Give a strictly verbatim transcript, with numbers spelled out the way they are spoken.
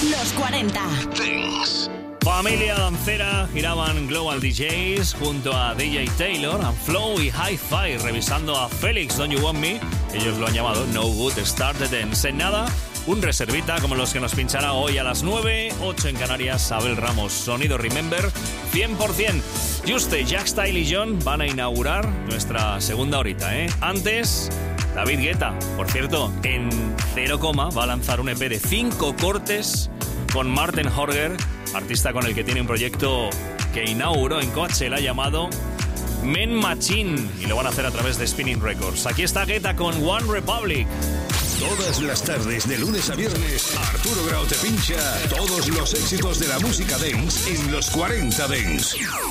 Los cuarenta. Dance. Familia Dancera giraban Global D Js junto a D J Taylor, and Flow y Hi-Fi revisando a Felix, Don't You Want Me. Ellos lo han llamado No Good Start the Dance. En nada, un reservita como los que nos pinchará hoy a las nueve, ocho en Canarias, Abel Ramos, Sonido Remember, cien por ciento. Juste, Jack Style y John van a inaugurar nuestra segunda horita, ¿eh? Antes, David Guetta, por cierto, en cero coma va a lanzar un E P de cinco cortes con Martin Horger, artista con el que tiene un proyecto que inauguró en Coachella llamado Men Machine, y lo van a hacer a través de Spinning Records. Aquí está Guetta con One Republic. Todas las tardes, de lunes a viernes, Arturo Grau te pincha todos los éxitos de la música dance en los cuarenta Dance.